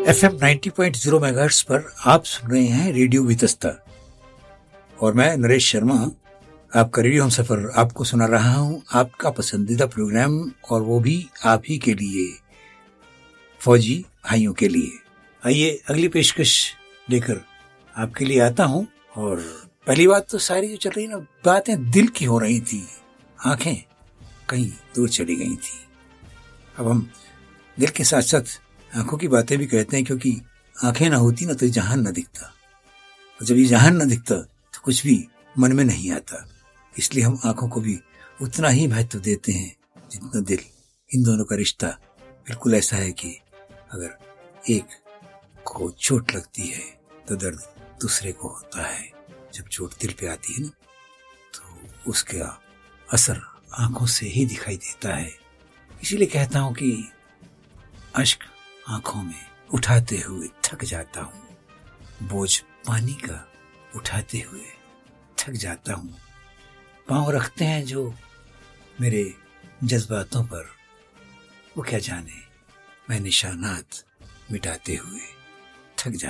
FM 90.0 megahertz पर आप सुन रहे हैं रेडियो वितस्ता और मैं नरेश शर्मा आपका रेडियो हमसफर आपको सुना रहा हूं, आपका पसंदीदा प्रोग्राम, और वो भी आप ही के लिए, फौजी भाइयों के लिए। आइए अगली पेशकश लेकर आपके लिए आता हूं। और पहली बात तो सारी जो चल रही ना बातें दिल की हो रही थी, आंखें कहीं दूर चली गई थी। अब हम दिल के साथ साथ आंखों की बातें भी कहते हैं, क्योंकि आंखें ना होती ना तो जहान ना दिखता, और जब ये जहान ना दिखता तो कुछ भी मन में नहीं आता। इसलिए हम आंखों को भी उतना ही महत्व देते हैं जितना दिल। इन दोनों का रिश्ता बिल्कुल ऐसा है कि अगर एक को चोट लगती है तो दर्द दूसरे को होता है। जब चोट दिल पे आती है ना तो उसका असर आंखों से ही दिखाई देता है। इसीलिए कहता हूं कि अश्क आंखों में उठाते हुए थक जाता हूं, बोझ पानी का उठाते हुए थक जाता हूं। पांव रखते हैं जो मेरे जज्बातों पर, वो क्या जाने मैं निशानात मिटाते हुए थक जाता